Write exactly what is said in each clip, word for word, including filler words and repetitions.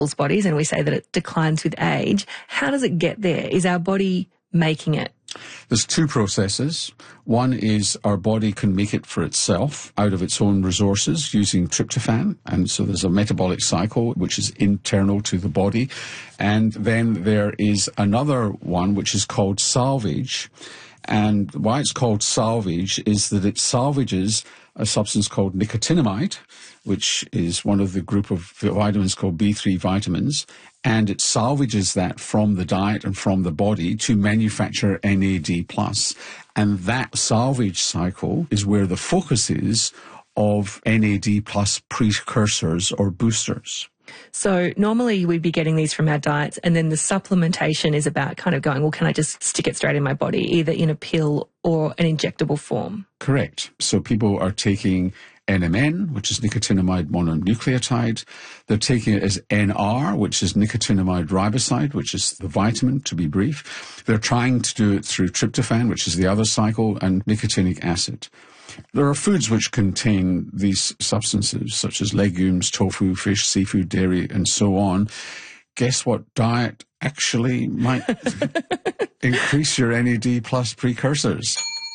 bodies, and we say that it declines with age. How does it get there? Is our body making it? There's two processes. One is our body can make it for itself out of its own resources using tryptophan. And so there's a metabolic cycle which is internal to the body. And then there is another one which is called salvage. And why it's called salvage is that it salvages a substance called nicotinamide, which is one of the group of vitamins called B three vitamins, and it salvages that from the diet and from the body to manufacture N A D plus. And that salvage cycle is where the focus is of N A D plus precursors or boosters. So normally we'd be getting these from our diets, and then the supplementation is about kind of going, well, can I just stick it straight in my body, either in a pill or an injectable form? Correct. So people are taking N M N, which is nicotinamide mononucleotide. They're taking it as N R, which is nicotinamide riboside, which is the vitamin, to be brief. They're trying to do it through tryptophan, which is the other cycle, and nicotinic acid. There are foods which contain these substances, such as legumes, tofu, fish, seafood, dairy, and so on. Guess what diet actually might increase your N A D plus precursors?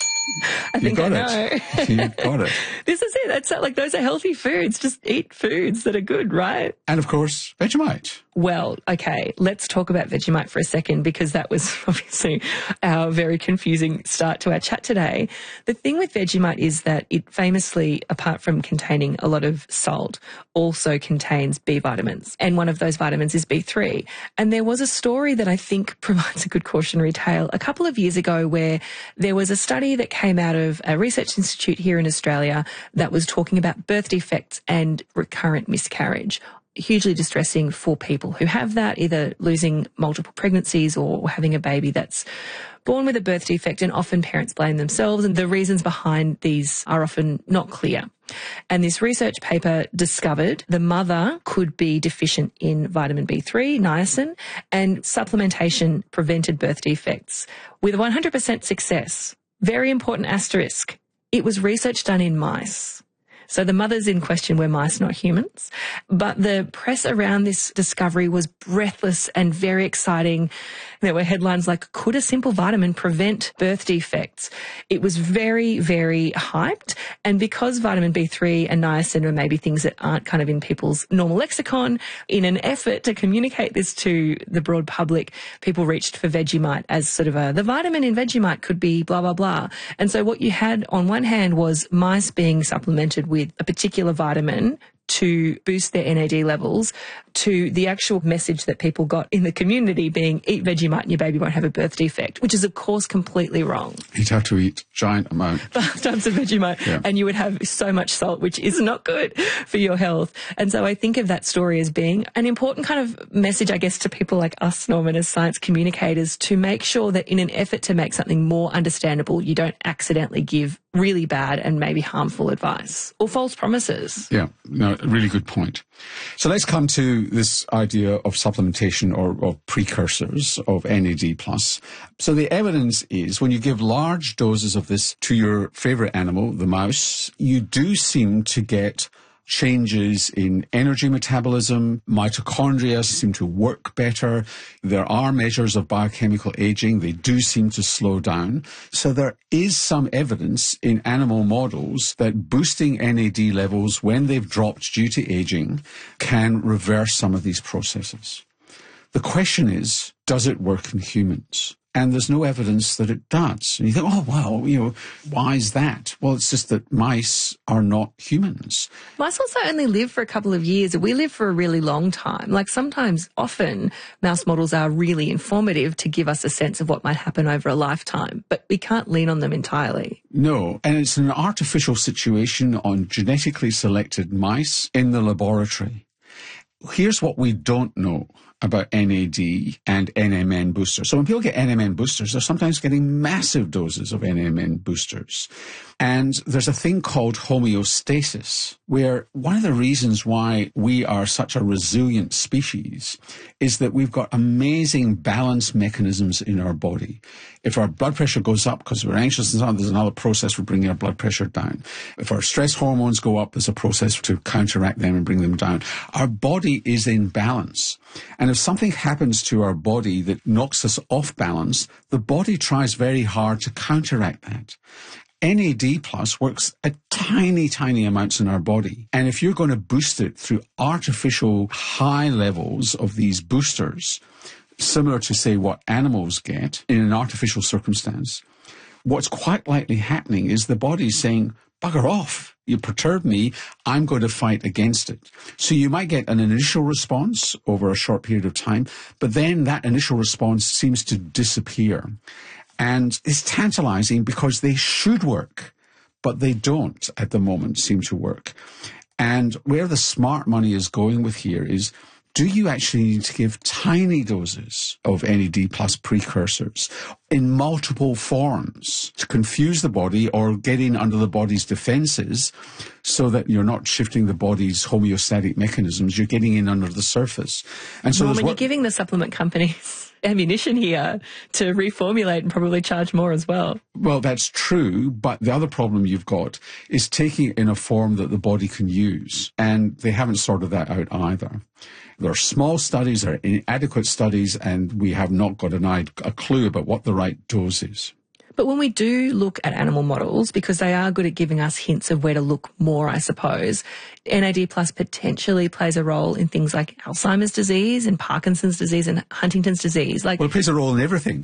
I think got I know. it. You got it. This is it. That's like, those are healthy foods. Just eat foods that are good, right? And of course, Vegemite. Well, okay, let's talk about Vegemite for a second, because that was obviously our very confusing start to our chat today. The thing with Vegemite is that it famously, apart from containing a lot of salt, also contains B vitamins. And one of those vitamins is B three. And there was a story that I think provides a good cautionary tale a couple of years ago where there was a study that came out of a research institute here in Australia that was talking about birth defects and recurrent miscarriage. Hugely distressing for people who have that, either losing multiple pregnancies or having a baby that's born with a birth defect, and often parents blame themselves, and the reasons behind these are often not clear. And this research paper discovered the mother could be deficient in vitamin B three, niacin, and supplementation prevented birth defects with one hundred percent success. Very important asterisk. It was research done in mice. So the mothers in question were mice, not humans. But the press around this discovery was breathless and very exciting. There were headlines like, could a simple vitamin prevent birth defects? It was very, very hyped. And because vitamin B three and niacin are maybe things that aren't kind of in people's normal lexicon, in an effort to communicate this to the broad public, people reached for Vegemite as sort of a, the vitamin in Vegemite could be blah, blah, blah. And so what you had on one hand was mice being supplemented with with a particular vitamin to boost their N A D levels, to the actual message that people got in the community being, eat Vegemite and your baby won't have a birth defect, which is of course completely wrong. You'd have to eat giant amount. Tons of Vegemite, yeah. And you would have so much salt, which is not good for your health. And so I think of that story as being an important kind of message, I guess, to people like us, Norman, as science communicators, to make sure that in an effort to make something more understandable, you don't accidentally give really bad and maybe harmful advice or false promises. Yeah, no, really good point. So let's come to this idea of supplementation or of precursors of N A D plus. So the evidence is when you give large doses of this to your favourite animal, the mouse, you do seem to get changes in energy metabolism, mitochondria seem to work better. There are measures of biochemical aging. They do seem to slow down. So there is some evidence in animal models that boosting N A D levels when they've dropped due to aging can reverse some of these processes. The question is, does it work in humans? And there's no evidence that it does. And you think, oh, well, you know, why is that? Well, it's just that mice are not humans. Mice also only live for a couple of years. We live for a really long time. Like sometimes, often, mouse models are really informative to give us a sense of what might happen over a lifetime. But we can't lean on them entirely. No, and it's an artificial situation on genetically selected mice in the laboratory. Here's what we don't know about N A D and N M N boosters. So when people get N M N boosters, they're sometimes getting massive doses of N M N boosters. And there's a thing called homeostasis, where one of the reasons why we are such a resilient species is that we've got amazing balance mechanisms in our body. If our blood pressure goes up because we're anxious and so on, there's another process for bringing our blood pressure down. If our stress hormones go up, there's a process to counteract them and bring them down. Our body body is in balance. And if something happens to our body that knocks us off balance, the body tries very hard to counteract that. N A D plus works at tiny, tiny amounts in our body. And if you're going to boost it through artificial high levels of these boosters, similar to, say, what animals get in an artificial circumstance, what's quite likely happening is the body's saying, bugger off, you perturb me, I'm going to fight against it. So you might get an initial response over a short period of time, but then that initial response seems to disappear. And it's tantalizing because they should work, but they don't at the moment seem to work. And where the smart money is going with here is, do you actually need to give tiny doses of N A D plus precursors in multiple forms to confuse the body or get in under the body's defenses so that you're not shifting the body's homeostatic mechanisms, you're getting in under the surface? And so Norman, what, you're giving the supplement companies ammunition here to reformulate and probably charge more as well. Well, that's true, but the other problem you've got is taking it in a form that the body can use, and they haven't sorted that out either. There are small studies, there are inadequate studies, and we have not got an, a clue about what the right dose is. But when we do look at animal models, because they are good at giving us hints of where to look more, I suppose, N A D plus potentially plays a role in things like Alzheimer's disease and Parkinson's disease and Huntington's disease. Like, well, it plays a role in everything.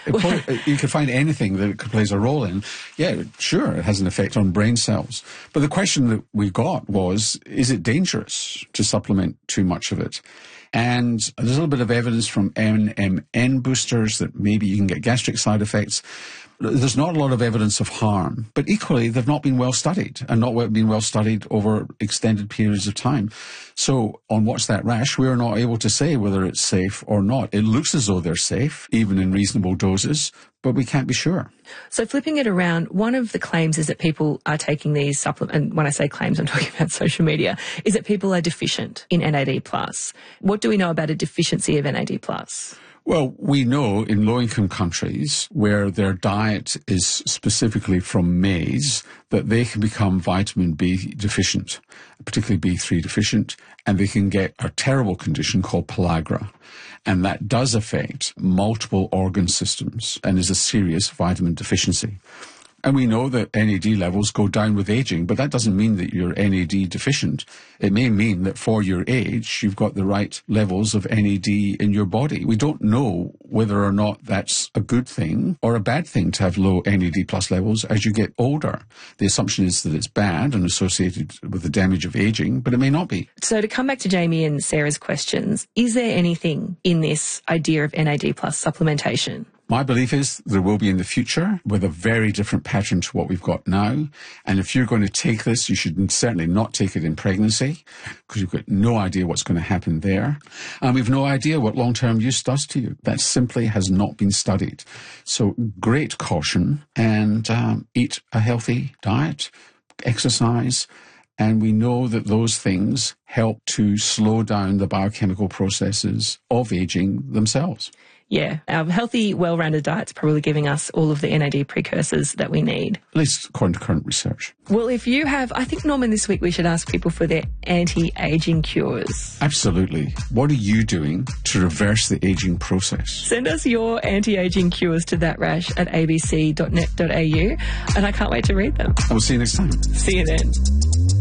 It, you can find anything that it plays a role in. Yeah, sure, it has an effect on brain cells. But the question that we got was, is it dangerous to supplement too much of it? And there's a little bit of evidence from M M N boosters that maybe you can get gastric side effects. There's not a lot of evidence of harm, but equally they've not been well studied and not been well studied over extended periods of time. So on What's That Rash, we're not able to say whether it's safe or not. It looks as though they're safe, even in reasonable doses, but we can't be sure. So flipping it around, one of the claims is that people are taking these supplements, and when I say claims, I'm talking about social media, is that people are deficient in N A D plus. What do we know about a deficiency of N A D plus? Well, we know in low-income countries where their diet is specifically from maize that they can become vitamin B deficient, particularly B three deficient, and they can get a terrible condition called pellagra. And that does affect multiple organ systems and is a serious vitamin deficiency. And we know that N A D levels go down with aging, but that doesn't mean that you're N A D deficient. It may mean that for your age, you've got the right levels of N A D in your body. We don't know whether or not that's a good thing or a bad thing to have low N A D plus levels as you get older. The assumption is that it's bad and associated with the damage of aging, but it may not be. So to come back to Jamie and Sarah's questions, is there anything in this idea of N A D plus supplementation? My belief is there will be in the future with a very different pattern to what we've got now. And if you're going to take this, you should certainly not take it in pregnancy because you've got no idea what's going to happen there. And we've no idea what long-term use does to you. That simply has not been studied. So great caution and um, eat a healthy diet, exercise, and we know that those things help to slow down the biochemical processes of aging themselves. Yeah, our healthy, well-rounded diet's probably giving us all of the N A D precursors that we need. At least according to current research. Well, if you have, I think, Norman, this week we should ask people for their anti-aging cures. Absolutely. What are you doing to reverse the aging process? Send us your anti-aging cures to thatrash at a b c dot net dot a u, and I can't wait to read them. I will see you next time. See you then.